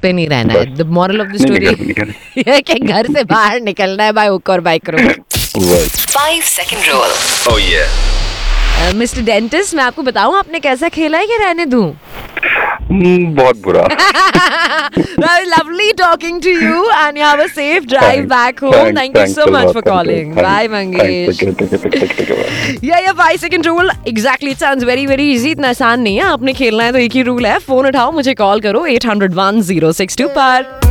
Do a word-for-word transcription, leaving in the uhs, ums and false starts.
पे नहीं रहना है. The moral of the story ये कि घर से बाहर निकलना है बाय हुक और by crook. Five second rule. Oh yeah. Mister dentist, मैं आपको बताऊं आपने कैसा खेला है कि रहने दूं? बहुत बुरा. Lovely talking to you and you have a safe drive Thanks, back home. thanks, Thank you thanks so a much lot, for thank you, calling. thanks, Bye, Mangesh. thanks, take care, take care, take care, take care, bye. Yeah, yeah, five second rule. Exactly, it sounds very, very easy. इतना आसान नहीं है. आपने खेलना है तो एक ही rule है. फोन उठाओ, मुझे कॉल करो eight hundred one oh six two पर.